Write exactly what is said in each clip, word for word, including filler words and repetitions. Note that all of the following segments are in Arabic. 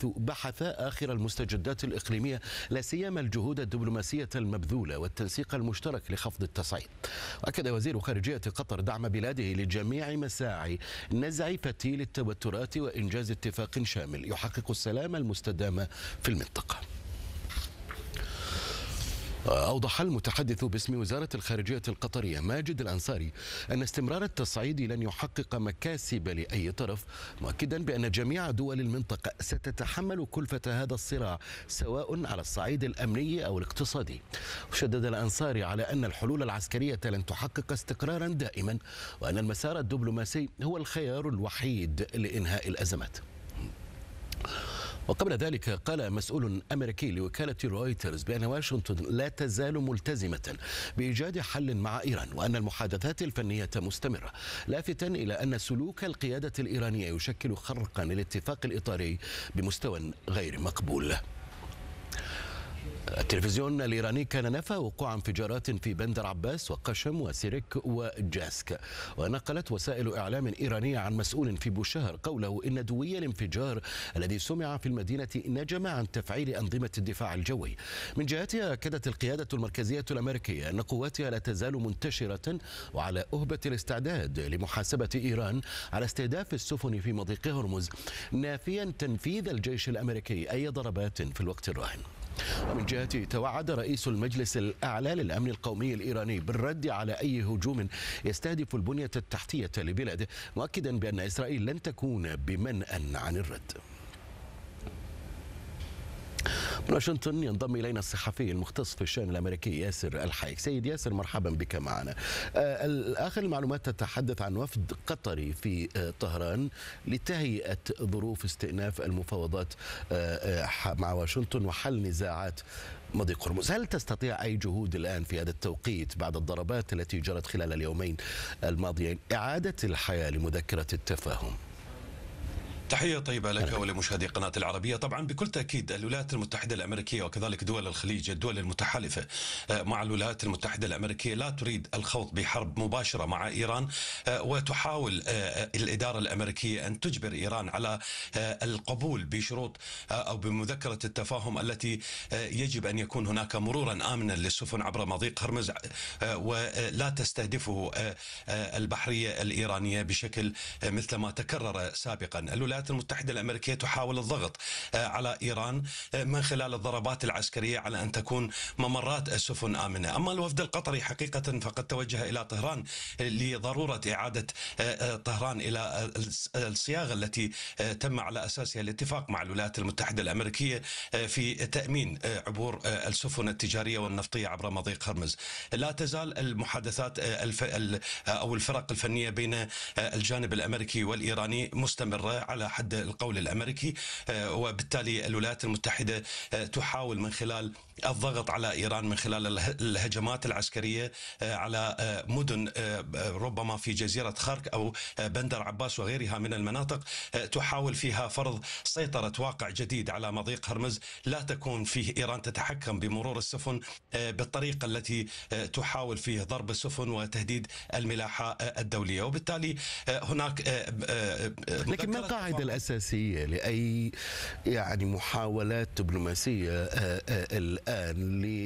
حيث بحث آخر المستجدات الإقليمية لا سيما الجهود الدبلوماسية المبذولة والتنسيق المشترك لخفض التصعيد. وأكد وزير خارجية قطر دعم بلاده لجميع مساعي نزع فتيل التوترات وإنجاز اتفاق شامل يحقق السلام المستدام في المنطقة. أوضح المتحدث باسم وزارة الخارجية القطرية ماجد الأنصاري أن استمرار التصعيد لن يحقق مكاسب لأي طرف، مؤكدا بأن جميع دول المنطقة ستتحمل كلفة هذا الصراع سواء على الصعيد الأمني أو الاقتصادي. وشدد الأنصاري على أن الحلول العسكرية لن تحقق استقرارا دائما، وأن المسار الدبلوماسي هو الخيار الوحيد لإنهاء الأزمات. وقبل ذلك قال مسؤول أمريكي لوكالة رويترز بأن واشنطن لا تزال ملتزمة بإيجاد حل مع إيران، وأن المحادثات الفنية مستمرة، لافتاً إلى أن سلوك القيادة الإيرانية يشكل خرقاً للاتفاق الإطاري بمستوى غير مقبول. التلفزيون الإيراني كان نفى وقوع انفجارات في بندر عباس وقشم وسيرك وجاسك، ونقلت وسائل إعلام إيرانية عن مسؤول في بوشهر قوله إن دوي الانفجار الذي سمع في المدينة نجم عن تفعيل أنظمة الدفاع الجوي. من جهتها أكدت القيادة المركزية الأمريكية أن قواتها لا تزال منتشرة وعلى أهبة الاستعداد لمحاسبة إيران على استهداف السفن في مضيق هرمز، نافيا تنفيذ الجيش الأمريكي أي ضربات في الوقت الراهن. ومن جهته توعد رئيس المجلس الأعلى للأمن القومي الإيراني بالرد على أي هجوم يستهدف البنية التحتية لبلاده، مؤكدا بأن إسرائيل لن تكون بمنأى عن الرد. من واشنطن ينضم إلينا الصحفي المختص في الشأن الأمريكي ياسر الحايك. سيد ياسر، مرحبا بك معنا. آخر المعلومات تتحدث عن وفد قطري في طهران لتهيئة ظروف استئناف المفاوضات مع واشنطن وحل نزاعات مضيق هرمز. هل تستطيع أي جهود الآن في هذا التوقيت بعد الضربات التي جرت خلال اليومين الماضيين إعادة الحياة لمذكرة التفاهم؟ تحية طيبة لك ولمشاهدي قناة العربية. طبعا بكل تأكيد الولايات المتحدة الأمريكية وكذلك دول الخليج، الدول المتحالفة مع الولايات المتحدة الأمريكية، لا تريد الخوض بحرب مباشرة مع إيران، وتحاول الإدارة الأمريكية أن تجبر إيران على القبول بشروط أو بمذكرة التفاهم التي يجب أن يكون هناك مرورا آمنا للسفن عبر مضيق هرمز، ولا تستهدفه البحرية الإيرانية بشكل مثل ما تكرر سابقا. الولايات المتحدة الأمريكية تحاول الضغط على إيران من خلال الضربات العسكرية على أن تكون ممرات السفن آمنة. أما الوفد القطري حقيقة فقد توجه إلى طهران لضرورة إعادة طهران إلى الصياغة التي تم على أساسها الاتفاق مع الولايات المتحدة الأمريكية في تأمين عبور السفن التجارية والنفطية عبر مضيق هرمز. لا تزال المحادثات الف... أو الفرق الفنية بين الجانب الأمريكي والإيراني مستمرة على حد القول الأمريكي، وبالتالي الولايات المتحدة تحاول من خلال الضغط على إيران من خلال الهجمات العسكرية على مدن ربما في جزيرة خرك أو بندر عباس وغيرها من المناطق، تحاول فيها فرض سيطرة واقع جديد على مضيق هرمز لا تكون فيه إيران تتحكم بمرور السفن بالطريقة التي تحاول فيه ضرب السفن وتهديد الملاحة الدولية. وبالتالي هناك لكن ما القاعدة الأساسية لأي يعني محاولات دبلوماسية الآن ل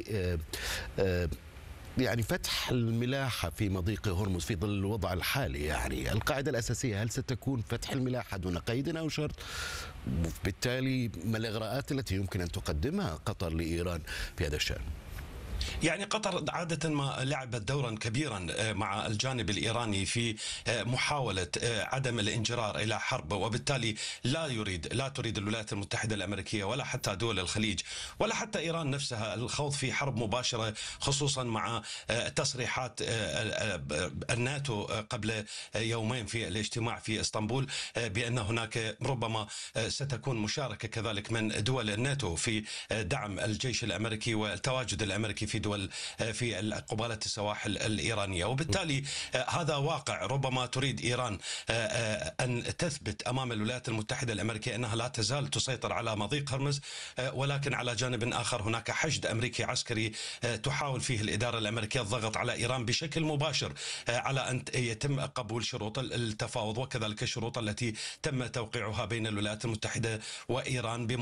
يعني فتح الملاحة في مضيق هرمز في ظل الوضع الحالي؟ يعني القاعدة الأساسية هل ستكون فتح الملاحة دون قيد أو شرط؟ بالتالي ما الإغراءات التي يمكن أن تقدمها قطر لإيران في هذا الشأن؟ يعني قطر عادة ما لعبت دورا كبيرا مع الجانب الإيراني في محاولة عدم الانجرار إلى حرب، وبالتالي لا يريد لا تريد الولايات المتحدة الأمريكية ولا حتى دول الخليج ولا حتى إيران نفسها الخوض في حرب مباشرة، خصوصا مع تصريحات الناتو قبل يومين في الاجتماع في اسطنبول بأن هناك ربما ستكون مشاركة كذلك من دول الناتو في دعم الجيش الأمريكي والتواجد الأمريكي في دول في قبالة السواحل الإيرانية. وبالتالي هذا واقع ربما تريد إيران أن تثبت أمام الولايات المتحدة الأمريكية أنها لا تزال تسيطر على مضيق هرمز، ولكن على جانب آخر هناك حشد أمريكي عسكري تحاول فيه الإدارة الأمريكية الضغط على إيران بشكل مباشر على أن يتم قبول شروط التفاوض وكذلك الشروط التي تم توقيعها بين الولايات المتحدة وإيران.